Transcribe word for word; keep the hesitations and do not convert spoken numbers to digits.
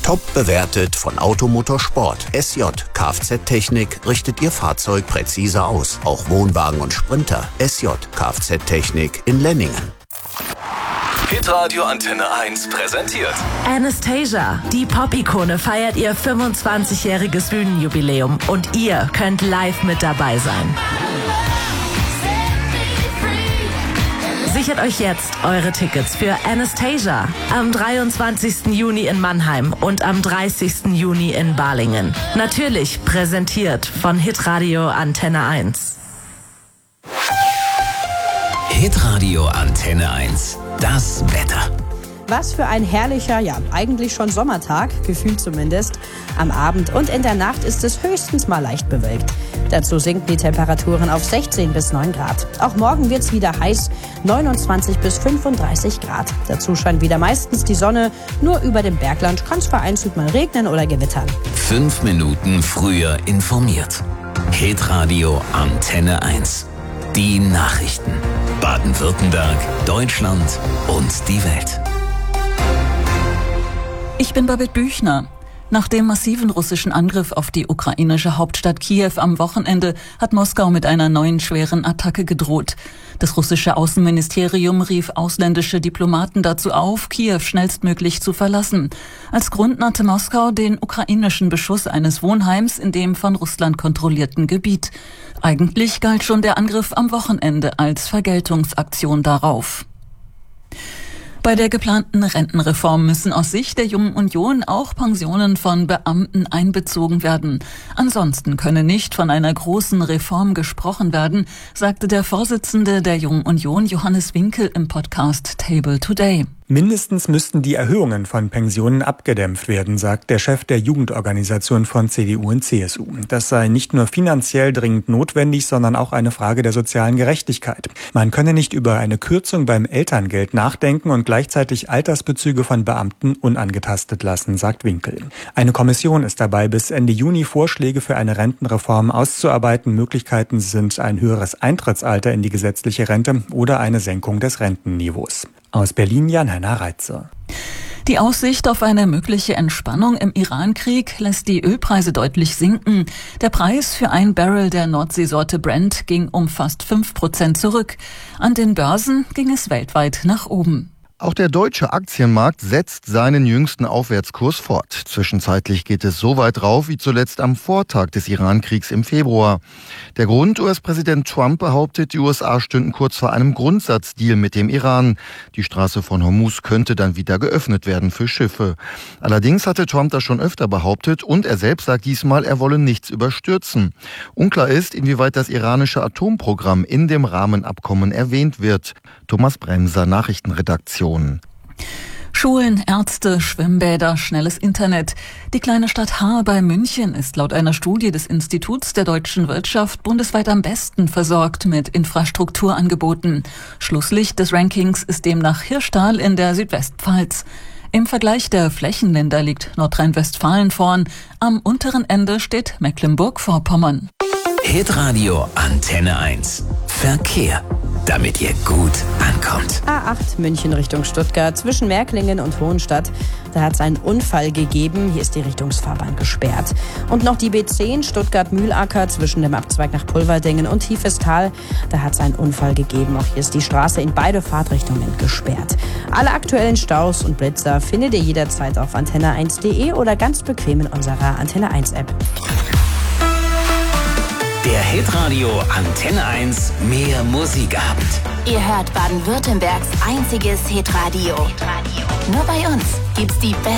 Top bewertet von Automotor Sport. S J Kfz-Technik richtet Ihr Fahrzeug präzise aus. Auch Wohnwagen und Sprinter. S J Kfz-Technik in Lenningen. Hitradio Antenne eins präsentiert Anastasia. Die Pop-Ikone feiert ihr fünfundzwanzigjähriges Bühnenjubiläum und ihr könnt live mit dabei sein. Sichert euch jetzt eure Tickets für Anastasia am dreiundzwanzigsten Juni in Mannheim und am dreißigsten Juni in Balingen. Natürlich präsentiert von Hitradio Antenne eins. Hitradio Antenne eins. Das Wetter. Was für ein herrlicher, ja eigentlich schon Sommertag, gefühlt zumindest. Am Abend und in der Nacht ist es höchstens mal leicht bewölkt. Dazu sinken die Temperaturen auf sechzehn bis neun Grad. Auch morgen wird's wieder heiß, neunundzwanzig bis fünfunddreißig Grad. Dazu scheint wieder meistens die Sonne, nur über dem Bergland kann es vereinzelt mal regnen oder gewittern. Fünf Minuten früher informiert. Hitradio Antenne eins. Die Nachrichten. Baden-Württemberg, Deutschland und die Welt. Ich bin Babette Büchner. Nach dem massiven russischen Angriff auf die ukrainische Hauptstadt Kiew am Wochenende hat Moskau mit einer neuen schweren Attacke gedroht. Das russische Außenministerium rief ausländische Diplomaten dazu auf, Kiew schnellstmöglich zu verlassen. Als Grund nannte Moskau den ukrainischen Beschuss eines Wohnheims in dem von Russland kontrollierten Gebiet. Eigentlich galt schon der Angriff am Wochenende als Vergeltungsaktion darauf. Bei der geplanten Rentenreform müssen aus Sicht der Jungen Union auch Pensionen von Beamten einbezogen werden. Ansonsten könne nicht von einer großen Reform gesprochen werden, sagte der Vorsitzende der Jungen Union, Johannes Winkel, im Podcast Table Today. Mindestens müssten die Erhöhungen von Pensionen abgedämpft werden, sagt der Chef der Jugendorganisation von C D U und C S U. Das sei nicht nur finanziell dringend notwendig, sondern auch eine Frage der sozialen Gerechtigkeit. Man könne nicht über eine Kürzung beim Elterngeld nachdenken und gleichzeitig Altersbezüge von Beamten unangetastet lassen, sagt Winkel. Eine Kommission ist dabei, bis Ende Juni Vorschläge für eine Rentenreform auszuarbeiten. Möglichkeiten sind ein höheres Eintrittsalter in die gesetzliche Rente oder eine Senkung des Rentenniveaus. Aus Berlin Jan-Henner Reitzer. Die Aussicht auf eine mögliche Entspannung im Irankrieg lässt die Ölpreise deutlich sinken. Der Preis für ein Barrel der Nordseesorte Brent ging um fast fünf Prozent zurück. An den Börsen ging es weltweit nach oben. Auch der deutsche Aktienmarkt setzt seinen jüngsten Aufwärtskurs fort. Zwischenzeitlich geht es so weit rauf wie zuletzt am Vortag des Irankriegs im Februar. Der Grund: U S-Präsident Trump behauptet, die U S A stünden kurz vor einem Grundsatzdeal mit dem Iran. Die Straße von Hormuz könnte dann wieder geöffnet werden für Schiffe. Allerdings hatte Trump das schon öfter behauptet und er selbst sagt diesmal, er wolle nichts überstürzen. Unklar ist, inwieweit das iranische Atomprogramm in dem Rahmenabkommen erwähnt wird. Thomas Bremser, Nachrichtenredaktion. Schulen, Ärzte, Schwimmbäder, schnelles Internet. Die kleine Stadt Haar bei München ist laut einer Studie des Instituts der deutschen Wirtschaft bundesweit am besten versorgt mit Infrastrukturangeboten. Schlusslicht des Rankings ist demnach Hirschtal in der Südwestpfalz. Im Vergleich der Flächenländer liegt Nordrhein-Westfalen vorn. Am unteren Ende steht Mecklenburg-Vorpommern. Hitradio Antenne eins. Verkehr. Damit ihr gut ankommt. A acht München Richtung Stuttgart zwischen Märklingen und Hohenstadt. Da hat es einen Unfall gegeben. Hier ist die Richtungsfahrbahn gesperrt. Und noch die B zehn Stuttgart-Mühlacker zwischen dem Abzweig nach Pulverdingen und Tiefestal. Da hat es einen Unfall gegeben. Auch hier ist die Straße in beide Fahrtrichtungen gesperrt. Alle aktuellen Staus und Blitzer findet ihr jederzeit auf antenne eins punkt de oder ganz bequem in unserer Antenne eins App. Der Hitradio Antenne eins Mehr Musikabend. Ihr hört Baden-Württembergs einziges Hitradio. Nur bei uns gibt's die besten